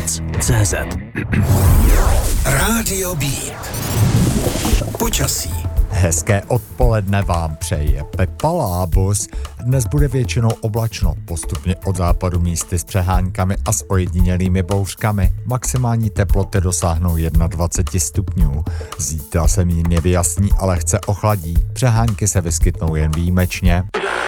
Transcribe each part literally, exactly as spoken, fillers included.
rozhlas C Z. Rádio Beat. Počasí. Hezké odpoledne vám přeje Pepa Lábus. Dnes bude většinou oblačno, postupně od západu místy s přeháňkami a s ojedinělými bouřkami. Maximální teploty dosáhnou dvacet jedna stupňů. Zítra se mírně vyjasní, ale lehce ochladí. Přehánky se vyskytnou jen výjimečně.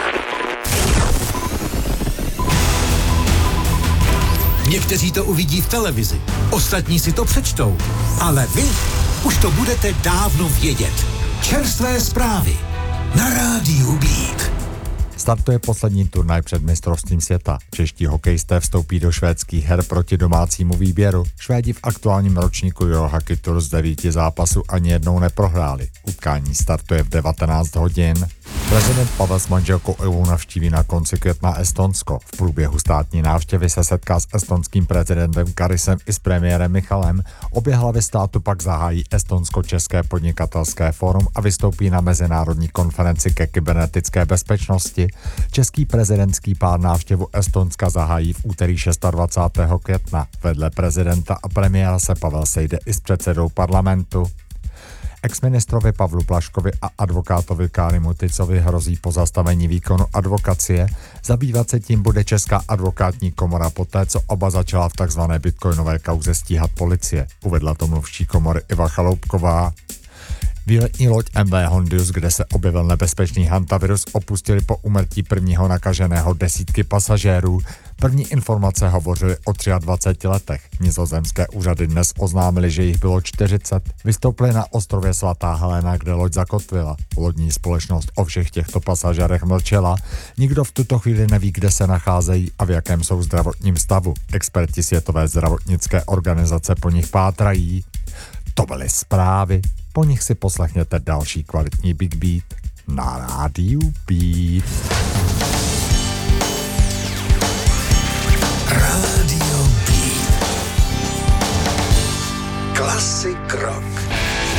Někteří to uvidí v televizi, ostatní si to přečtou, ale vy už to budete dávno vědět. Čerstvé zprávy na rádiu Beat. Startuje poslední turnaj před mistrovstvím světa. Čeští hokejisté vstoupí do švédských her proti domácímu výběru. Švédi v aktuálním ročníku Eurohockey Tour z devíti zápasů ani jednou neprohráli. Utkání startuje v devatenáct hodin. Prezident Pavel s manželkou Evou navštíví na konci května Estonsko. V průběhu státní návštěvy se setká s estonským prezidentem Karisem i s premiérem Michalem. Obě hlavy státu pak zahájí Estonsko-české podnikatelské fórum a vystoupí na mezinárodní konferenci ke kybernetické bezpečnosti. Český prezidentský pár návštěvu Estonska zahájí v úterý dvacátého šestého května. Vedle prezidenta a premiéra se Pavel sejde i s předsedou parlamentu. Exministrovi Pavlu Plaškovi a advokátovi Kárimu Ticovi hrozí pozastavení výkonu advokacie. Zabývat se tím bude Česká advokátní komora poté, co oba začala v takzvané bitcoinové kauze stíhat policie. Uvedla to mluvčí komory Iva Chaloupková. Výletní loď M V Hondius, kde se objevil nebezpečný hantavirus, opustili po úmrtí prvního nakaženého desítky pasažérů. První informace hovořily o dvaceti třech letech. Nizozemské úřady dnes oznámily, že jich bylo čtyřicet. Vystoupili na ostrově Svatá Helena, kde loď zakotvila. Lodní společnost o všech těchto pasažérech mlčela. Nikdo v tuto chvíli neví, kde se nacházejí a v jakém jsou zdravotním stavu. Experti Světové zdravotnické organizace po nich pátrají. To byly zprávy. Po nich si poslechněte další kvalitní Big Beat na rádiu Beat.